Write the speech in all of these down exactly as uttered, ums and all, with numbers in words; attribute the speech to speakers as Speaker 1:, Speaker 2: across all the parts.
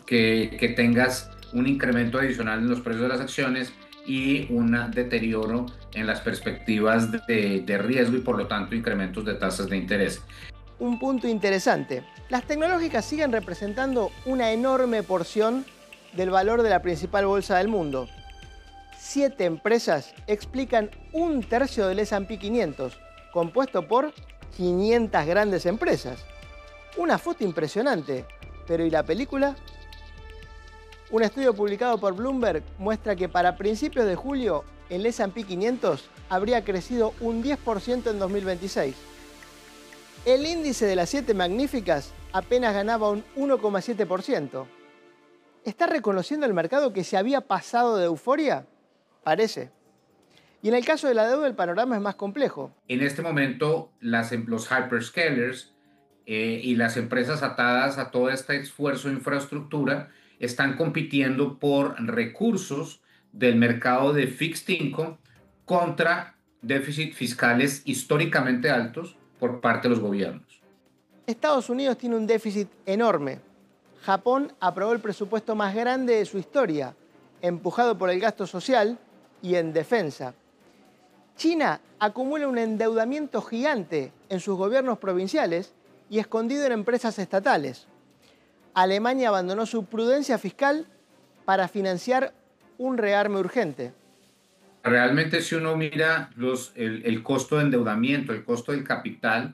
Speaker 1: que, que tengas un incremento adicional en los precios de las acciones y un deterioro en las perspectivas de, de riesgo y por lo tanto incrementos de tasas de interés.
Speaker 2: Un punto interesante. Las tecnológicas siguen representando una enorme porción del valor de la principal bolsa del mundo. Siete empresas explican un tercio del ese and pe quinientos, compuesto por quinientas grandes empresas. Una foto impresionante. Pero ¿y la película? Un estudio publicado por Bloomberg muestra que para principios de julio el ese and pe quinientos habría crecido un diez por ciento en dos mil veintiséis. El índice de las siete magníficas apenas ganaba un uno coma siete por ciento. ¿Está reconociendo el mercado que se había pasado de euforia? Parece. Y en el caso de la deuda el panorama es más complejo.
Speaker 1: En este momento las, los hyperscalers eh, y las empresas atadas a todo este esfuerzo de infraestructura están compitiendo por recursos del mercado de fixed income contra déficits fiscales históricamente altos por parte de los gobiernos.
Speaker 2: Estados Unidos tiene un déficit enorme. Japón aprobó el presupuesto más grande de su historia, empujado por el gasto social y en defensa. China acumula un endeudamiento gigante en sus gobiernos provinciales y escondido en empresas estatales. Alemania abandonó su prudencia fiscal para financiar un rearme urgente.
Speaker 1: Realmente, si uno mira los, el, el costo de endeudamiento, el costo del capital,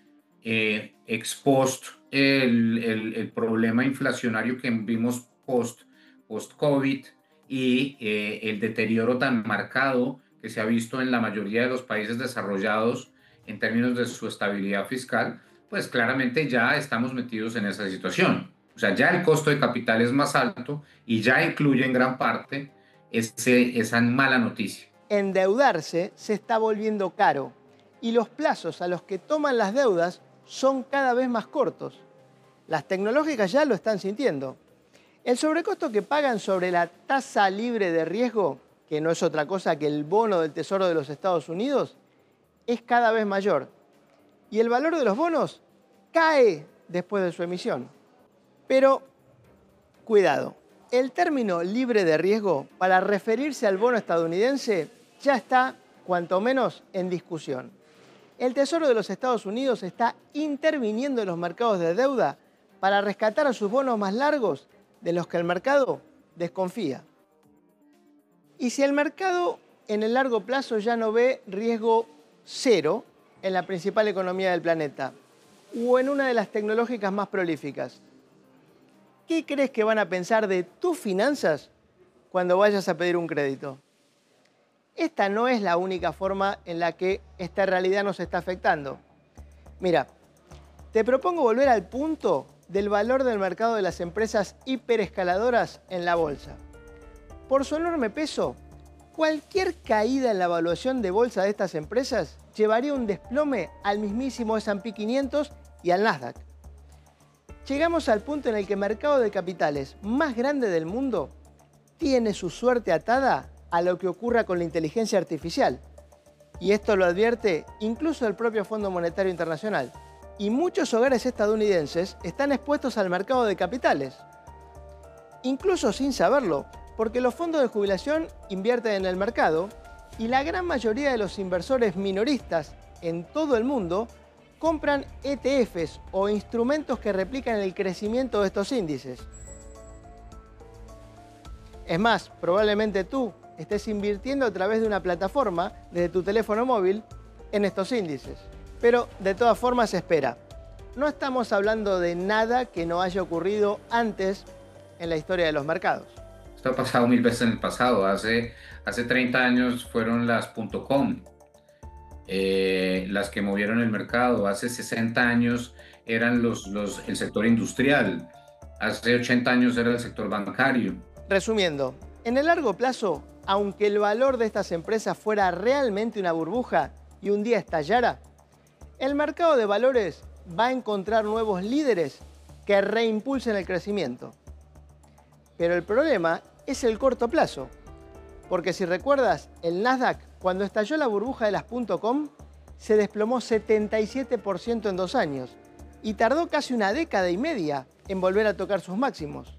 Speaker 1: eh, ex post el, el, el problema inflacionario que vimos post, post-COVID y eh, el deterioro tan marcado que se ha visto en la mayoría de los países desarrollados en términos de su estabilidad fiscal, pues claramente ya estamos metidos en esa situación. O sea, ya el costo de capital es más alto y ya incluye en gran parte ese, esa mala noticia.
Speaker 2: Endeudarse se está volviendo caro y los plazos a los que toman las deudas son cada vez más cortos. Las tecnológicas ya lo están sintiendo. El sobrecosto que pagan sobre la tasa libre de riesgo, que no es otra cosa que el bono del Tesoro de los Estados Unidos, es cada vez mayor. Y el valor de los bonos cae después de su emisión. Pero, cuidado, el término libre de riesgo para referirse al bono estadounidense ya está, cuanto menos, en discusión. El Tesoro de los Estados Unidos está interviniendo en los mercados de deuda para rescatar a sus bonos más largos de los que el mercado desconfía. Y si el mercado en el largo plazo ya no ve riesgo cero en la principal economía del planeta o en una de las tecnológicas más prolíficas, ¿qué crees que van a pensar de tus finanzas cuando vayas a pedir un crédito? Esta no es la única forma en la que esta realidad nos está afectando. Mira, te propongo volver al punto del valor del mercado de las empresas hiperescaladoras en la bolsa. Por su enorme peso, cualquier caída en la evaluación de bolsa de estas empresas llevaría un desplome al mismísimo ese and pe quinientos y al Nasdaq. Llegamos al punto en el que el mercado de capitales más grande del mundo tiene su suerte atada a lo que ocurra con la inteligencia artificial. Y esto lo advierte incluso el propio Fondo Monetario Internacional. Y muchos hogares estadounidenses están expuestos al mercado de capitales. Incluso sin saberlo, porque los fondos de jubilación invierten en el mercado y la gran mayoría de los inversores minoristas en todo el mundo compran E T Efes o instrumentos que replican el crecimiento de estos índices. Es más, probablemente tú estés invirtiendo a través de una plataforma desde tu teléfono móvil en estos índices. Pero de todas formas, espera. No estamos hablando de nada que no haya ocurrido antes en la historia de los mercados.
Speaker 1: Esto ha pasado mil veces en el pasado. Hace, hace treinta años fueron las .com. Eh, las que movieron el mercado. Hace sesenta años eran los, los, el sector industrial. Hace ochenta años era el sector bancario.
Speaker 2: Resumiendo, en el largo plazo, aunque el valor de estas empresas fuera realmente una burbuja y un día estallara, el mercado de valores va a encontrar nuevos líderes que reimpulsen el crecimiento. Pero el problema es el corto plazo, porque si recuerdas, el Nasdaq, cuando estalló la burbuja de las .com, se desplomó setenta y siete por ciento en dos años y tardó casi una década y media en volver a tocar sus máximos.